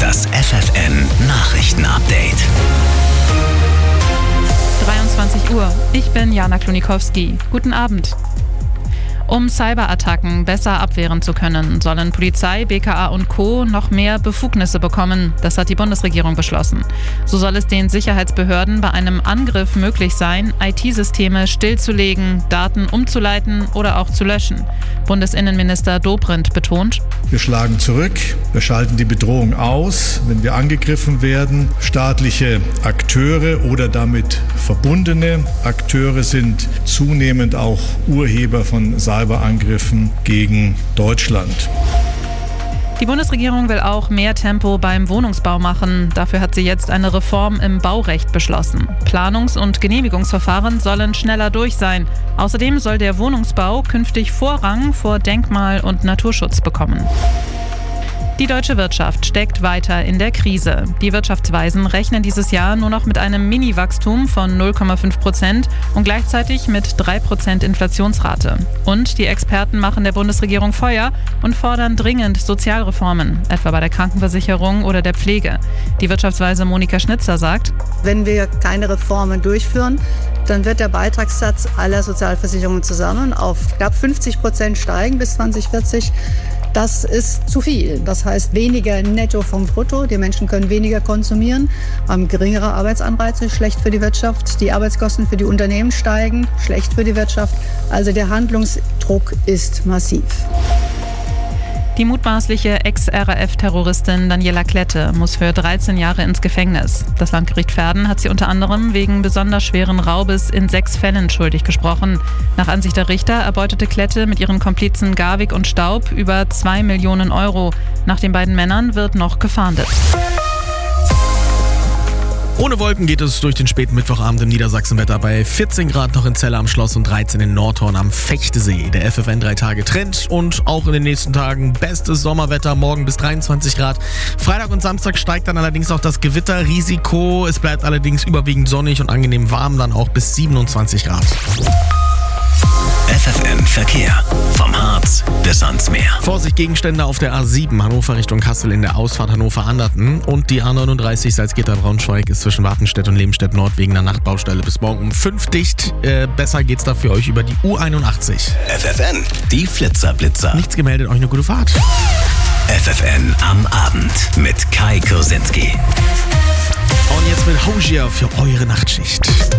Das FFN Nachrichten-Update. 23 Uhr. Ich bin Jana Klonikowski. Guten Abend. Um Cyberattacken besser abwehren zu können, sollen Polizei, BKA und Co. noch mehr Befugnisse bekommen. Das hat die Bundesregierung beschlossen. So soll es den Sicherheitsbehörden bei einem Angriff möglich sein, IT-Systeme stillzulegen, Daten umzuleiten oder auch zu löschen. Bundesinnenminister Dobrindt betont: Wir schlagen zurück, wir schalten die Bedrohung aus, wenn wir angegriffen werden. Staatliche Akteure oder damit verbundene Akteure sind zunehmend auch Urheber von Cyberangriffen gegen Deutschland. Die Bundesregierung will auch mehr Tempo beim Wohnungsbau machen. Dafür hat sie jetzt eine Reform im Baurecht beschlossen. Planungs- und Genehmigungsverfahren sollen schneller durch sein. Außerdem soll der Wohnungsbau künftig Vorrang vor Denkmal- und Naturschutz bekommen. Die deutsche Wirtschaft steckt weiter in der Krise. Die Wirtschaftsweisen rechnen dieses Jahr nur noch mit einem Mini-Wachstum von 0,5% und gleichzeitig mit 3% Inflationsrate. Und die Experten machen der Bundesregierung Feuer und fordern dringend Sozialreformen, etwa bei der Krankenversicherung oder der Pflege. Die Wirtschaftsweise Monika Schnitzer sagt: Wenn wir keine Reformen durchführen, dann wird der Beitragssatz aller Sozialversicherungen zusammen auf knapp 50% steigen bis 2040. Das ist zu viel. Das heißt weniger netto vom Brutto. Die Menschen können weniger konsumieren, haben geringere Arbeitsanreize, schlecht für die Wirtschaft. Die Arbeitskosten für die Unternehmen steigen, schlecht für die Wirtschaft. Also der Handlungsdruck ist massiv. Die mutmaßliche Ex-RAF-Terroristin Daniela Klette muss für 13 Jahre ins Gefängnis. Das Landgericht Verden hat sie unter anderem wegen besonders schweren Raubes in 6 Fällen schuldig gesprochen. Nach Ansicht der Richter erbeutete Klette mit ihren Komplizen Garwig und Staub über 2 Millionen Euro. Nach den beiden Männern wird noch gefahndet. Ohne Wolken geht es durch den späten Mittwochabend im Niedersachsenwetter bei 14 Grad noch in Celle am Schloss und 13 in Nordhorn am Fechtesee. Der FFN 3 Tage Trend und auch in den nächsten Tagen bestes Sommerwetter, morgen bis 23 Grad. Freitag und Samstag steigt dann allerdings auch das Gewitterrisiko. Es bleibt allerdings überwiegend sonnig und angenehm warm, dann auch bis 27 Grad. FFN Verkehr. Vom Harz bis ans Meer. Vorsicht, Gegenstände auf der A7 Hannover Richtung Kassel in der Ausfahrt Hannover-Anderten. Und die A39 Salzgitter-Braunschweig ist zwischen Wartenstedt und Lebenstedt Nord wegen einer Nachtbaustelle bis morgen um 5 dicht. Besser geht's da für euch über die U81. FFN, die Flitzer-Blitzer. Nichts gemeldet, euch eine gute Fahrt. FFN am Abend mit Kai Kursinski. Und jetzt mit Hozier für eure Nachtschicht.